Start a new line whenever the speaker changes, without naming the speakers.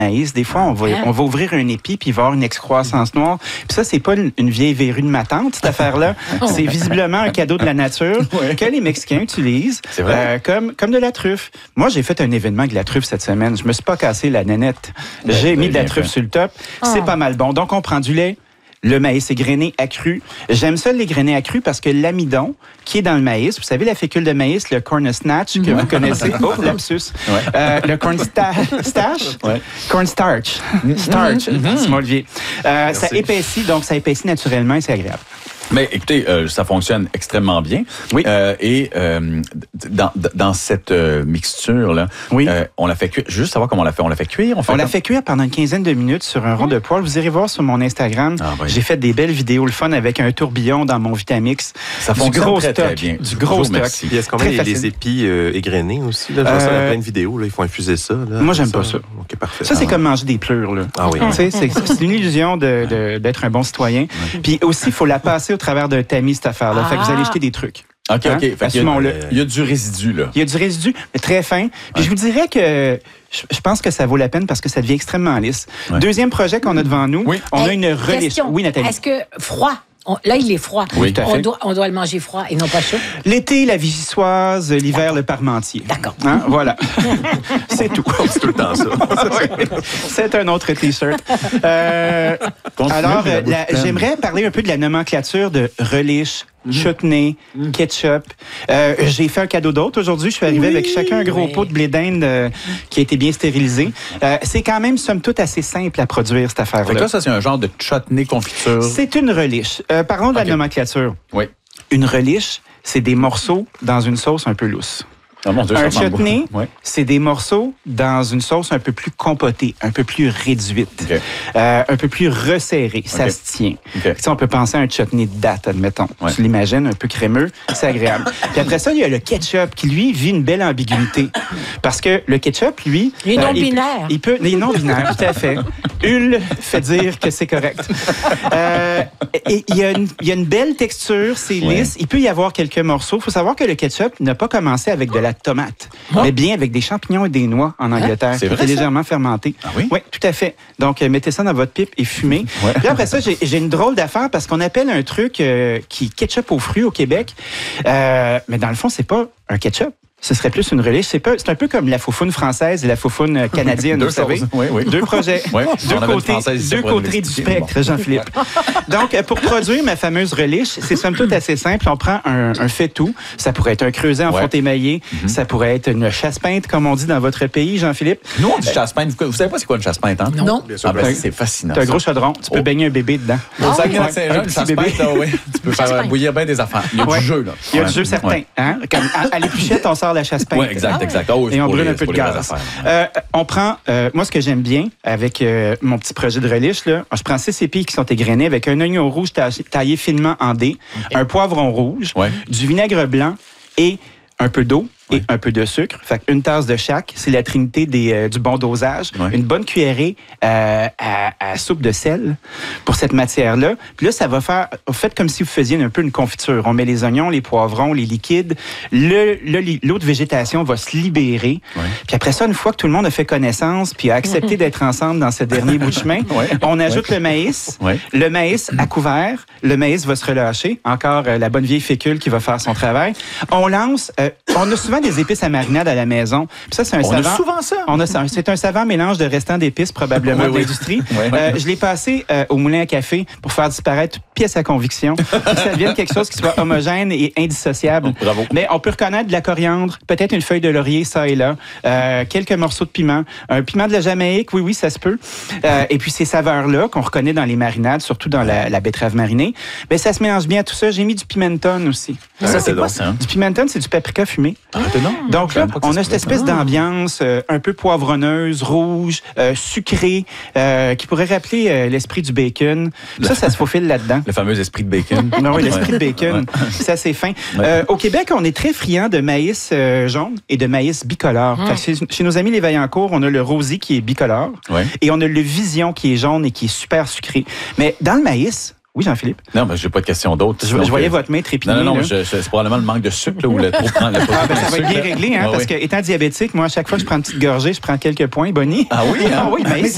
maïs. Des fois, on va ouvrir un épi puis il va y avoir une excroissance noire. Puis ça, c'est pas une vieille verrue de ma tante, cette affaire-là. C'est visiblement un cadeau de la nature que les Mexicains utilisent comme de la truffe. Moi, j'ai fait un événement avec de la truffe cette semaine. Je me suis pas cassé la nénette. J'ai mis de la truffe sur le top. C'est pas mal bon. Donc, on prend du lait. Le maïs égrené accru. J'aime ça les grainés accrus parce que l'amidon qui est dans le maïs, vous savez la fécule de maïs, le corn snatch que vous connaissez. Oh, lapsus. Le corn starch. Corn starch. Starch. Simon Olivier. Ça épaissit, donc ça épaissit naturellement et c'est agréable.
Mais écoutez, ça fonctionne extrêmement bien.
Oui.
Dans cette mixture-là, on l'a fait cuire. Juste savoir comment on l'a fait. On l'a fait cuire? On l'a fait cuire pendant une quinzaine de minutes sur un rond de poêle. Vous irez voir sur mon Instagram. J'ai fait des belles vidéos, le fun, avec un tourbillon dans mon Vitamix. Ça fonctionne très bien.
Du gros stock.
Puis est-ce qu'on met les épis égrenés aussi? Là, je vois ça dans plein de vidéos. Là, ils font infuser ça. Là,
moi, j'aime pas ça.
OK, parfait.
Ça, c'est comme manger des pleurs. Là.
Ah oui.
C'est une illusion d'être un bon citoyen. Puis aussi, il faut la passer au travers d'un tamis, cette affaire-là. Fait que vous allez jeter des trucs.
OK.
Assumons-le.
Il y a du résidu, là.
Il y a du résidu, mais très fin. Puis je vous dirais que je pense que ça vaut la peine parce que ça devient extrêmement lisse. Deuxième projet qu'on a devant nous, on a une relish. Oui, Nathalie.
Est-ce que froid? Là, il est froid.
Oui, tout à fait.
On doit le manger froid et non pas chaud.
L'été, la vichyssoise, l'hiver, le parmentier.
D'accord.
Hein? Voilà. C'est tout.
C'est tout le temps ça.
C'est un autre T-shirt. Alors, j'aimerais parler un peu de la nomenclature de relish, chutney, ketchup. J'ai fait un cadeau d'autre aujourd'hui. Je suis arrivé avec chacun un gros pot de blé d'Inde qui a été bien stérilisé. C'est quand même, somme toute, assez simple à produire, cette affaire-là.
Fait que là, ça, c'est un genre de chutney confiture.
C'est une relish. Parlons de la nomenclature.
Oui.
Une relish, c'est des morceaux dans une sauce un peu lousse.
Oh mon Dieu,
un chutney, c'est des morceaux dans une sauce un peu plus compotée, un peu plus réduite, un peu plus resserrée. Ça se tient. On peut penser à un chutney de date, admettons. Tu l'imagines, un peu crémeux, c'est agréable. Puis après ça, il y a le ketchup qui, lui, vit une belle ambiguïté. Parce que le ketchup, lui...
Il est non-binaire.
Il est non-binaire, tout à fait. Hul fait dire que c'est correct. Et il y a une belle texture, c'est lisse. Il peut y avoir quelques morceaux. Il faut savoir que le ketchup n'a pas commencé avec de la tomate, mais bien avec des champignons et des noix en Angleterre.
C'est vrai,
légèrement fermenté.
Ah oui?
Oui, tout à fait. Donc, mettez ça dans votre pipe et fumez. Puis après ça, j'ai une drôle d'affaire parce qu'on appelle un truc qui ketchup aux fruits au Québec. Mais dans le fond, c'est pas un ketchup. Ce serait plus une relish. C'est un peu comme la foufoune française et la foufoune canadienne, vous savez. Deux projets. Deux côtés du spectre, Jean-Philippe. Donc, pour produire ma fameuse relish, c'est somme toute assez simple. On prend un fait-tout. Ça pourrait être un creuset en fonte émaillée. Ça pourrait être une chasse-peinte, comme on dit dans votre pays, Jean-Philippe.
Nous, on dit chasse-peinte. Vous savez pas c'est quoi une chasse-peinte, hein?
Non.
Bien sûr,
c'est fascinant.
C'est un gros chaudron. Tu peux baigner un bébé dedans.
Au Saguenay-Lac-Saint-Jean, une chasse-peinte, tu peux faire bouillir bien des affaires. Il y a du jeu, là.
Il y a du jeu certain. Comme à l'épluchette, on sort la chasse-peinte.
Oui, exact. Oh,
et on brûle un peu de gaz. On prend, moi, ce que j'aime bien avec mon petit projet de relish, là, je prends 6 épis qui sont égrenés avec un oignon rouge taillé finement en dés, un poivron rouge, du vinaigre blanc et un peu d'eau et un peu de sucre. Fait une tasse de chaque. C'est la trinité du bon dosage. Une bonne cuillerée à soupe de sel pour cette matière-là. Puis là, ça va faire... Faites comme si vous faisiez un peu une confiture. On met les oignons, les poivrons, les liquides. L'eau de végétation va se libérer. Puis après ça, une fois que tout le monde a fait connaissance puis a accepté d'être ensemble dans ce dernier bout de chemin, on ajoute le maïs. Le maïs à couvert. Le maïs va se relâcher. Encore la bonne vieille fécule qui va faire son travail. On lance... on a souvent des épices à marinade à la maison. Puis ça, c'est un savant.
On a souvent ça.
C'est un savant mélange de restants d'épices, probablement, de l'industrie. Je l'ai passé au moulin à café pour faire disparaître pièce à conviction. Que ça devienne quelque chose qui soit homogène et indissociable.
Bravo.
Mais on peut reconnaître de la coriandre, peut-être une feuille de laurier, ça et là, quelques morceaux de piment, un piment de la Jamaïque, oui, ça se peut. Et puis ces saveurs-là qu'on reconnaît dans les marinades, surtout dans la betterave marinée, ben ça se mélange bien à tout ça. J'ai mis du pimenton aussi.
Ça, c'est quoi ça?
Du pimenton, c'est du paprika fumé. Donc là, on a cette espèce d'ambiance un peu poivronneuse, rouge, sucrée, qui pourrait rappeler l'esprit du bacon. Ça se faufile là-dedans.
Le fameux esprit de bacon.
Non, oui, l'esprit de bacon. C'est assez fin. Au Québec, on est très friand de maïs jaune et de maïs bicolore. Chez nos amis les Vaillancourt, on a le rosy qui est bicolore et on a le vision qui est jaune et qui est super sucré. Mais dans le maïs... Oui, Jean-Philippe?
Non, mais j'ai pas de question d'autre.
Je voyais votre main trépigner.
Non, c'est probablement le manque de sucre là, ou le trop prendre.
Ça va être bien réglé, hein, parce que étant diabétique, moi, à chaque fois que je prends une petite gorgée, je prends quelques points, Bonnie.
Ah oui?
Oui, mais